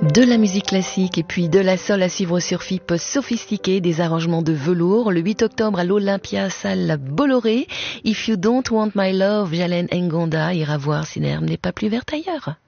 De la musique classique et puis de la soul à suivre sur FIP sophistiqué, des arrangements de velours. Le 8 octobre à l'Olympia, salle Bolloré. If you don't want my love, Jalen Ngonda ira voir si l'herbe n'est pas plus verte ailleurs.